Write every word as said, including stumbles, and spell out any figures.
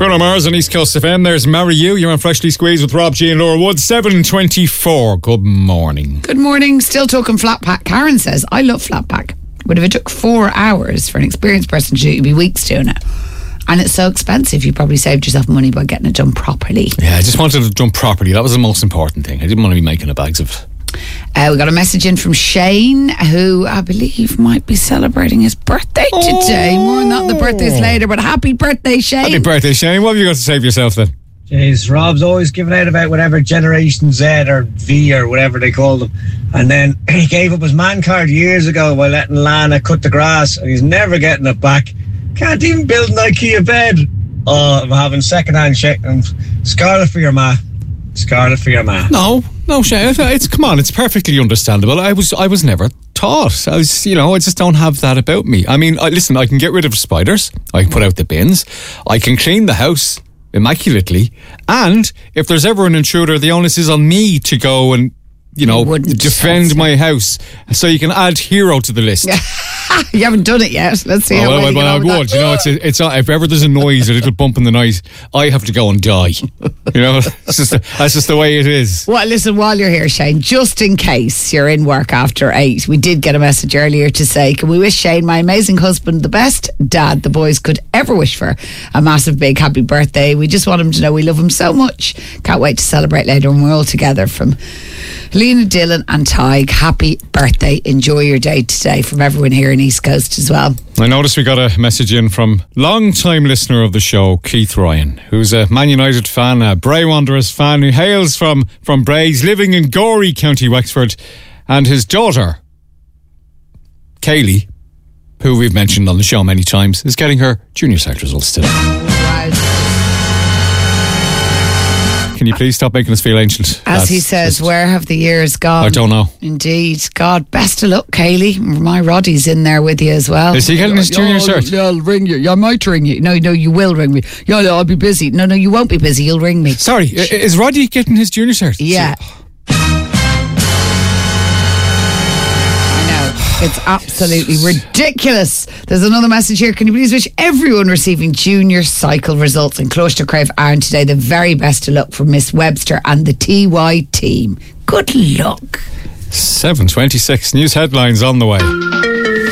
Bruno Mars on East Coast F M. There's Marry You. You're on Freshly Squeezed with Rob G and Laura Wood. seven twenty-four. Good morning. Good morning. Still talking flat pack. Karen says, I love flat pack. But if it took four hours for an experienced person to do it, you'd be weeks doing it. And it's so expensive, you probably saved yourself money by getting it done properly. Yeah, I just wanted it done properly. That was the most important thing. I didn't want to be making a bags of it. Uh, we got a message in from Shane, who I believe might be celebrating his birthday today. More on that, the birthday's later, but happy birthday, Shane. Happy birthday, Shane. What have you got to say for yourself then? Jeez, Rob's always giving out about whatever Generation Z or V or whatever they call them. And then he gave up his man card years ago by letting Lana cut the grass, and he's never getting it back. Can't even build an IKEA bed. Oh, I'm having second-hand shit. And Scarlet for your ma. Scarlet for your ma. No, no, Shane. It's come on. It's perfectly understandable. I was, I was never taught. I was, you know, I just don't have that about me. I mean, I, listen. I can get rid of spiders. I can put out the bins. I can clean the house immaculately. And if there's ever an intruder, the onus is on me to go and, you know, defend my house. So you can add hero to the list. You haven't done it yet. Let's see. Oh, how well, well you well, I would. You know, it's a, it's a, if ever there's a noise, a little bump in the night, I have to go and die. You know, it's just a, that's just the way it is. Well, listen, while you're here, Shane, just in case you're in work after eight, we did get a message earlier to say, can we wish Shane, my amazing husband, the best dad the boys could ever wish for, a massive big happy birthday. We just want him to know we love him so much. Can't wait to celebrate later when we're all together. From Lena, Dylan and Tig, happy birthday. Enjoy your day today from everyone here in East Coast as well. I noticed we got a message in from long-time listener of the show, Keith Ryan, who's a Man United fan, a Bray Wanderers fan, who hails from, from Bray. He's living in Gorey, County Wexford, and his daughter, Kaylee, who we've mentioned on the show many times, is getting her junior cert results today. Can you please stop making us feel ancient? As That's he says, just, where have the years gone? I don't know. Indeed. God, best of luck, Kaylee. My Roddy's in there with you as well. Is he getting his junior yeah, cert? Yeah, I'll ring you. Yeah, I might ring you. No, no, you will ring me. Yeah, I'll be busy. No, no, you won't be busy. You'll ring me. Sorry, is Roddy getting his junior cert? Yeah. It's absolutely ridiculous. There's another message here. Can you please wish everyone receiving junior cycle results in Cluster Crave Iron today the very best of luck from Miss Webster and the T Y team. Good luck. seven twenty-six. News headlines on the way.